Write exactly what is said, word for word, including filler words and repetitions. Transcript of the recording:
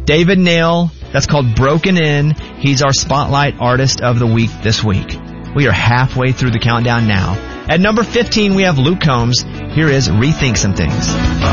David Nail, that's called Broken In. He's our Spotlight Artist of the Week this week. We are halfway through the countdown now. At number fifteen, we have Luke Combs. Here is Rethink Some Things.